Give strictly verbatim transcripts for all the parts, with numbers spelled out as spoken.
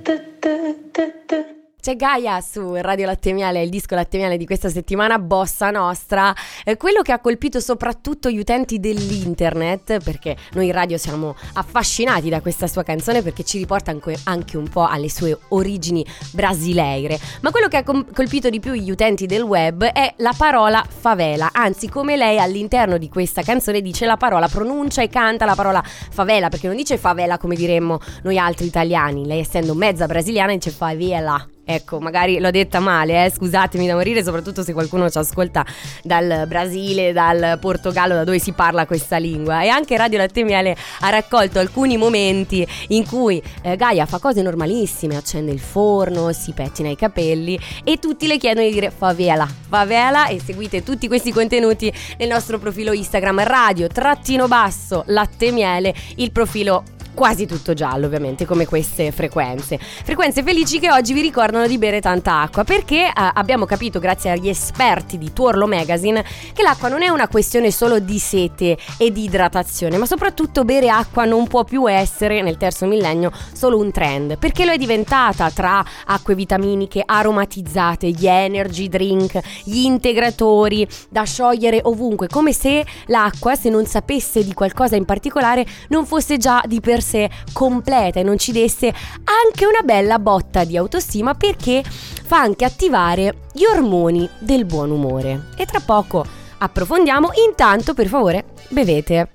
C'è Gaia su Radio Latte Miele, il disco Latte Miele di questa settimana, Bossa Nostra, eh, quello che ha colpito soprattutto gli utenti dell'internet, perché noi in radio siamo affascinati da questa sua canzone perché ci riporta anche, anche un po' alle sue origini brasileire, ma quello che ha com- colpito di più gli utenti del web è la parola favela, anzi come lei all'interno di questa canzone dice la parola, pronuncia e canta la parola favela, perché non dice favela come diremmo noi altri italiani, lei essendo mezza brasiliana dice favela. Ecco, magari l'ho detta male, eh? Scusatemi da morire, soprattutto se qualcuno ci ascolta dal Brasile, dal Portogallo, da dove si parla questa lingua. E anche Radio Latte Miele ha raccolto alcuni momenti in cui eh, Gaia fa cose normalissime, accende il forno, si pettina i capelli e tutti le chiedono di dire favela, favela, e seguite tutti questi contenuti nel nostro profilo Instagram Radio trattino basso Latte Miele, il profilo quasi tutto giallo ovviamente, come queste frequenze frequenze felici che oggi vi ricordano di bere tanta acqua, perché eh, abbiamo capito grazie agli esperti di Tuorlo Magazine che l'acqua non è una questione solo di sete e di idratazione, ma soprattutto bere acqua non può più essere nel terzo millennio solo un trend, perché lo è diventata tra acque vitaminiche aromatizzate, gli energy drink, gli integratori da sciogliere ovunque, come se l'acqua, se non sapesse di qualcosa in particolare, non fosse già di per sé completa e non ci desse anche una bella botta di autostima, perché fa anche attivare gli ormoni del buon umore. E tra poco approfondiamo. Intanto, per favore, bevete.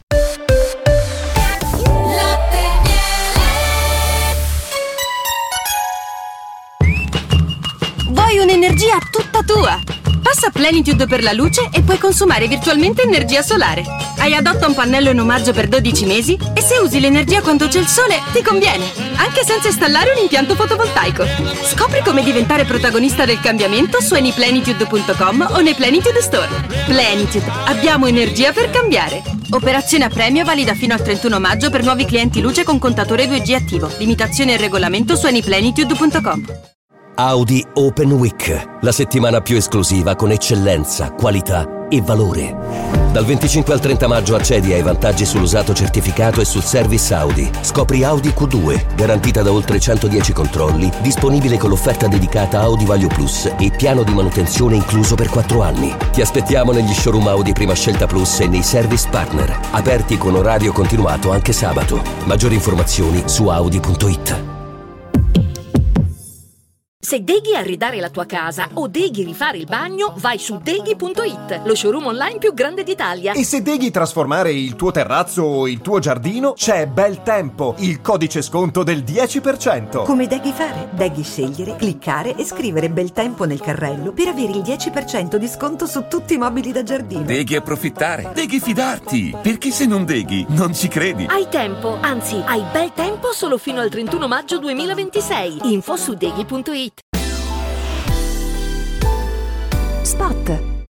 Vuoi un'energia tutta tua? Passa Plenitude per la luce e puoi consumare virtualmente energia solare. Hai adotta un pannello in omaggio per dodici mesi e se usi l'energia quando c'è il sole ti conviene, anche senza installare un impianto fotovoltaico. Scopri come diventare protagonista del cambiamento su anyplenitude punto com o nei Plenitude Store. Plenitude, abbiamo energia per cambiare. Operazione a premio valida fino al trentuno maggio per nuovi clienti luce con contatore due G attivo. Limitazioni e regolamento su anyplenitude punto com. Audi Open Week, la settimana più esclusiva con eccellenza, qualità e valore. Dal venticinque al trenta maggio accedi ai vantaggi sull'usato certificato e sul service Audi. Scopri Audi Q due, garantita da oltre centodieci controlli, disponibile con l'offerta dedicata Audi Value Plus e piano di manutenzione incluso per quattro anni. Ti aspettiamo negli showroom Audi Prima Scelta Plus e nei service partner, aperti con orario continuato anche sabato. Maggiori informazioni su audi punto it. Se deghi arredare la tua casa o deghi rifare il bagno, vai su deghi punto it, lo showroom online più grande d'Italia. E se deghi trasformare il tuo terrazzo o il tuo giardino, c'è Bel Tempo, il codice sconto del dieci per cento. Come deghi fare? Deghi scegliere, cliccare e scrivere Bel Tempo nel carrello per avere il dieci per cento di sconto su tutti i mobili da giardino. Deghi approfittare, deghi fidarti, perché se non deghi non ci credi. Hai tempo, anzi hai bel tempo solo fino al trentuno maggio duemilaventisei. Info su deghi punto it. Spot.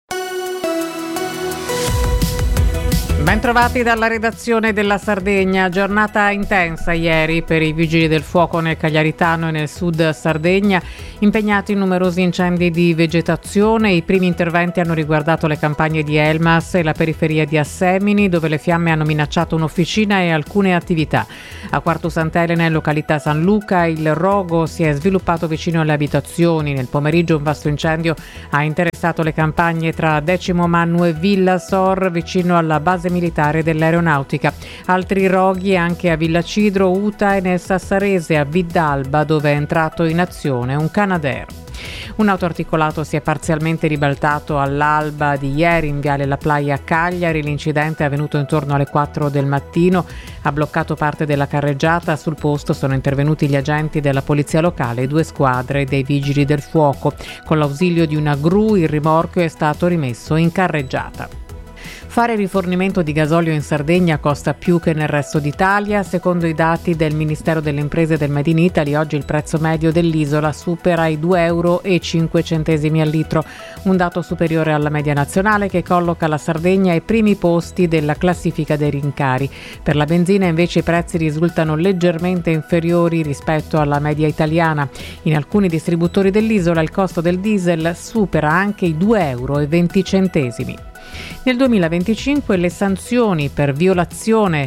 Bentrovati dalla redazione della Sardegna. Giornata intensa ieri per i vigili del fuoco nel Cagliaritano e nel sud Sardegna, impegnati in numerosi incendi di vegetazione. I primi interventi hanno riguardato le campagne di Elmas e la periferia di Assemini, dove le fiamme hanno minacciato un'officina e alcune attività. A Quarto Sant'Elena, in località San Luca, il rogo si è sviluppato vicino alle abitazioni. Nel pomeriggio un vasto incendio ha interessato le campagne tra Decimo Mannu e Villa Sor, vicino alla base militare dell'aeronautica. Altri roghi anche a Villa Cidro, Uta e nel Sassarese, a Viddalba, dove è entrato in azione un Canadair. Un autoarticolato si è parzialmente ribaltato all'alba di ieri in viale La Playa a Cagliari. L'incidente è avvenuto intorno alle quattro del mattino, ha bloccato parte della carreggiata. Sul posto sono intervenuti gli agenti della polizia locale e due squadre dei vigili del fuoco. Con l'ausilio di una gru il rimorchio è stato rimesso in carreggiata. Fare rifornimento di gasolio in Sardegna costa più che nel resto d'Italia. Secondo i dati del Ministero delle Imprese e del Made in Italy, oggi il prezzo medio dell'isola supera i due euro e cinque centesimi al litro, un dato superiore alla media nazionale che colloca la Sardegna ai primi posti della classifica dei rincari. Per la benzina invece i prezzi risultano leggermente inferiori rispetto alla media italiana. In alcuni distributori dell'isola il costo del diesel supera anche i due euro e venti centesimi. Nel duemilaventicinque le sanzioni per violazione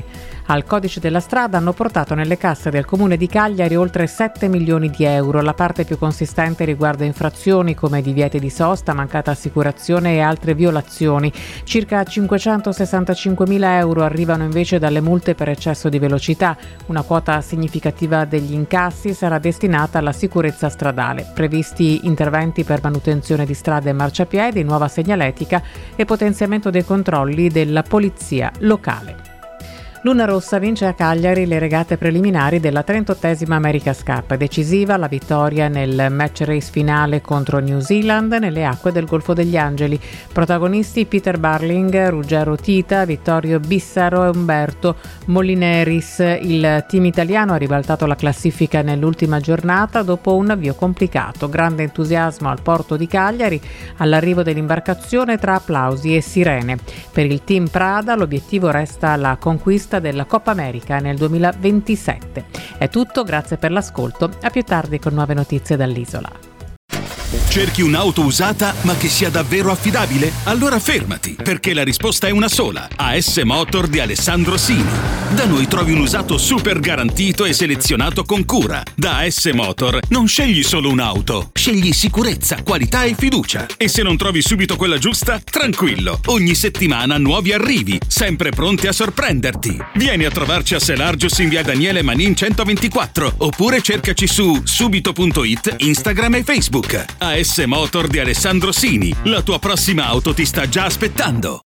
al codice della strada hanno portato nelle casse del Comune di Cagliari oltre sette milioni di euro. La parte più consistente riguarda infrazioni come divieti di sosta, mancata assicurazione e altre violazioni. Circa cinquecentosessantacinquemila euro arrivano invece dalle multe per eccesso di velocità. Una quota significativa degli incassi sarà destinata alla sicurezza stradale. Previsti interventi per manutenzione di strade e marciapiedi, nuova segnaletica e potenziamento dei controlli della polizia locale. Luna Rossa vince a Cagliari le regate preliminari della trentottesima America's Cup. Decisiva la vittoria nel match race finale contro New Zealand nelle acque del Golfo degli Angeli. Protagonisti Peter Barling, Ruggero Tita, Vittorio Bissaro e Umberto Molineris. Il team italiano ha ribaltato la classifica nell'ultima giornata dopo un avvio complicato. Grande entusiasmo al porto di Cagliari all'arrivo dell'imbarcazione tra applausi e sirene. Per il team Prada l'obiettivo resta la conquista della Coppa America nel duemilaventisette. È tutto, grazie per l'ascolto. A più tardi con nuove notizie dall'isola. Cerchi un'auto usata ma che sia davvero affidabile? Allora fermati, perché la risposta è una sola. A S Motor di Alessandro Sini. Da noi trovi un usato super garantito e selezionato con cura. Da A S Motor non scegli solo un'auto, scegli sicurezza, qualità e fiducia. E se non trovi subito quella giusta, tranquillo. Ogni settimana nuovi arrivi, sempre pronti a sorprenderti. Vieni a trovarci a Selargius in via Daniele Manin centoventiquattro oppure cercaci su subito punto it, Instagram e Facebook. A S Motor di Alessandro Sini. La tua prossima auto ti sta già aspettando.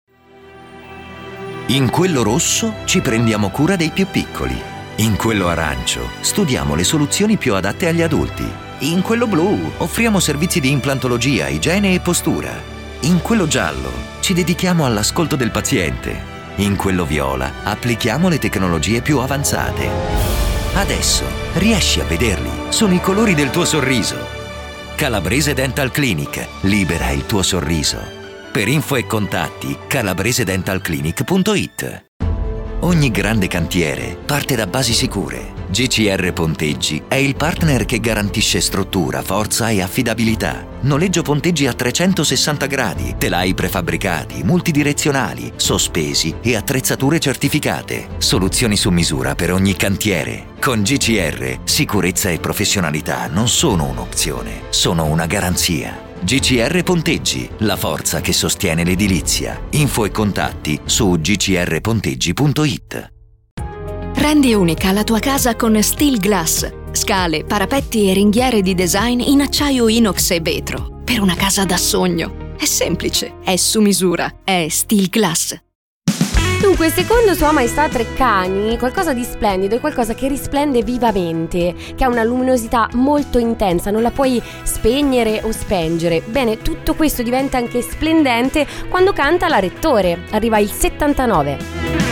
In quello rosso ci prendiamo cura dei più piccoli. In quello arancio studiamo le soluzioni più adatte agli adulti. In quello blu offriamo servizi di implantologia, igiene e postura. In quello giallo ci dedichiamo all'ascolto del paziente. In quello viola applichiamo le tecnologie più avanzate. Adesso riesci a vederli. Sono i colori del tuo sorriso. Calabrese Dental Clinic. Libera il tuo sorriso. Per info e contatti calabrese dental clinic punto it. Ogni grande cantiere parte da basi sicure. G C R Ponteggi è il partner che garantisce struttura, forza e affidabilità. Noleggio ponteggi a trecentosessanta gradi, telai prefabbricati, multidirezionali, sospesi e attrezzature certificate. Soluzioni su misura per ogni cantiere. Con G C R, sicurezza e professionalità non sono un'opzione, sono una garanzia. G C R Ponteggi, la forza che sostiene l'edilizia. Info e contatti su g c r ponteggi punto it. Rendi unica la tua casa con Steel Glass. Scale, parapetti e ringhiere di design in acciaio inox e vetro. Per una casa da sogno. È semplice, è su misura, è Steel Glass. Dunque, secondo Sua Maestà Treccani, qualcosa di splendido è qualcosa che risplende vivamente, che ha una luminosità molto intensa, non la puoi spegnere o spengere. Bene, tutto questo diventa anche splendente quando canta la Rettore. Arriva il settantanove.